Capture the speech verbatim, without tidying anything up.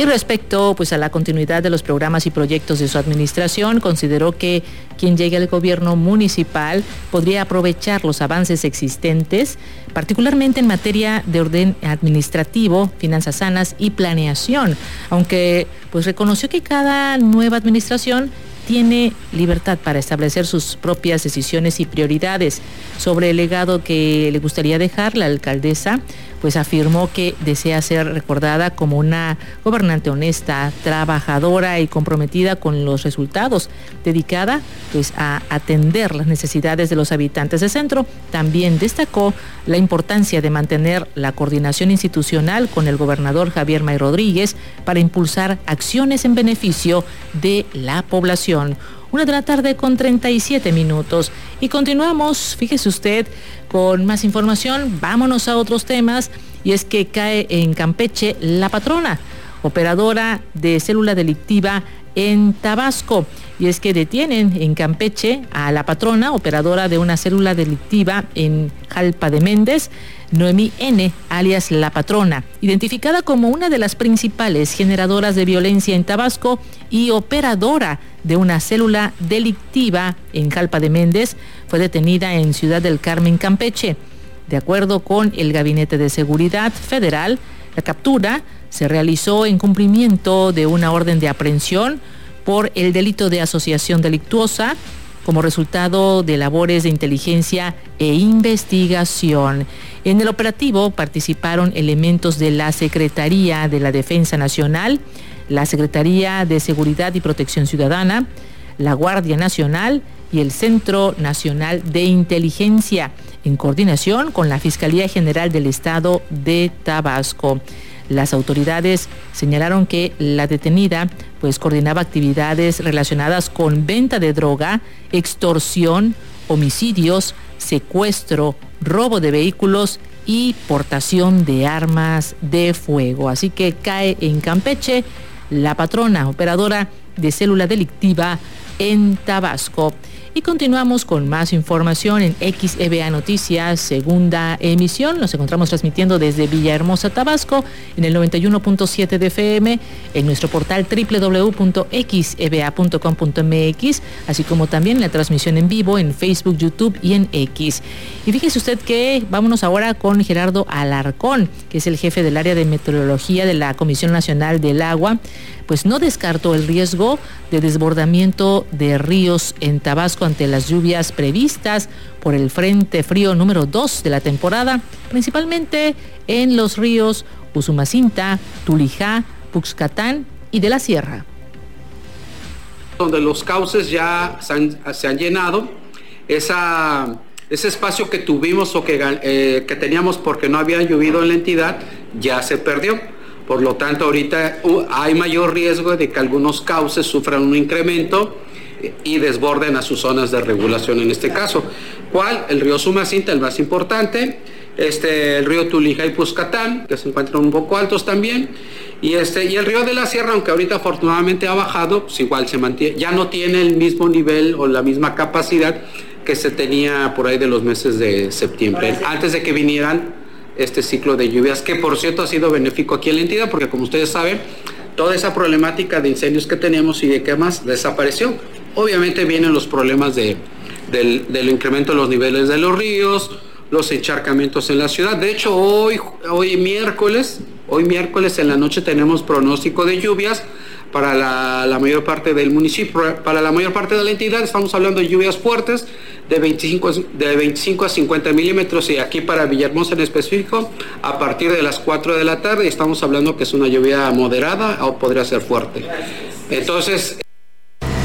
Y respecto pues a la continuidad de los programas y proyectos de su administración, consideró que quien llegue al gobierno municipal podría aprovechar los avances existentes, particularmente en materia de orden administrativo, finanzas sanas y planeación, aunque pues reconoció que cada nueva administración tiene libertad para establecer sus propias decisiones y prioridades. Sobre el legado que le gustaría dejar, la alcaldesa pues afirmó que desea ser recordada como una gobernante honesta, trabajadora y comprometida con los resultados, dedicada pues a atender las necesidades de los habitantes del centro. También destacó la importancia de mantener la coordinación institucional con el gobernador Javier May Rodríguez para impulsar acciones en beneficio de la población. Una de la tarde con treinta y siete minutos. Y continuamos, fíjese usted, con más información. Vámonos a otros temas. Y es que cae en Campeche la patrona, operadora de célula delictiva en Tabasco. Y es que detienen en Campeche a la patrona, operadora de una célula delictiva en Jalpa de Méndez, Noemí N., alias La Patrona, identificada como una de las principales generadoras de violencia en Tabasco y operadora de una célula delictiva en Jalpa de Méndez, fue detenida en Ciudad del Carmen, Campeche. De acuerdo con el Gabinete de Seguridad Federal, la captura se realizó en cumplimiento de una orden de aprehensión por el delito de asociación delictuosa, como resultado de labores de inteligencia e investigación. En el operativo participaron elementos de la Secretaría de la Defensa Nacional, la Secretaría de Seguridad y Protección Ciudadana, la Guardia Nacional y el Centro Nacional de Inteligencia, en coordinación con la Fiscalía General del Estado de Tabasco. Las autoridades señalaron que la detenida pues coordinaba actividades relacionadas con venta de droga, extorsión, homicidios, secuestro, robo de vehículos y portación de armas de fuego. Así que cae en Campeche la patrona, operadora de célula delictiva en Tabasco. Y continuamos con más información en X E B A Noticias, segunda emisión. Nos encontramos transmitiendo desde Villahermosa, Tabasco, en el noventa y uno punto siete de F M, en nuestro portal doble u doble u doble u punto x e b a punto com punto m x, así como también la transmisión en vivo en Facebook, YouTube y en X. Y fíjese usted que vámonos ahora con Gerardo Alarcón, que es el jefe del área de meteorología de la Comisión Nacional del Agua, pues no descartó el riesgo de desbordamiento de ríos en Tabasco ante las lluvias previstas por el Frente Frío número dos de la temporada, principalmente en los ríos Usumacinta, Tulijá, Puxcatán y de la Sierra. Donde los cauces ya se han, se han llenado, esa, ese espacio que tuvimos o que, eh, que teníamos porque no había llovido en la entidad ya se perdió. Por lo tanto, ahorita uh, hay mayor riesgo de que algunos cauces sufran un incremento y desborden a sus zonas de regulación en este caso. ¿Cuál? El río Usumacinta, el más importante, este, el río Tulijá y Puxcatán, que se encuentran un poco altos también, y, este, y el río de la Sierra, aunque ahorita afortunadamente ha bajado, pues igual se mantiene, ya no tiene el mismo nivel o la misma capacidad que se tenía por ahí de los meses de septiembre, antes de que vinieran este ciclo de lluvias, que por cierto ha sido benéfico aquí en la entidad, porque como ustedes saben, toda esa problemática de incendios que teníamos y de quemas desapareció. Obviamente vienen los problemas de, del, del incremento de los niveles de los ríos, los encharcamientos en la ciudad. De hecho, hoy, hoy miércoles, hoy miércoles en la noche tenemos pronóstico de lluvias para la, la mayor parte del municipio, para la mayor parte de la entidad. Estamos hablando de lluvias fuertes de veinticinco, de veinticinco a cincuenta milímetros, y aquí para Villahermosa en específico a partir de las cuatro de la tarde estamos hablando que es una lluvia moderada o podría ser fuerte. Entonces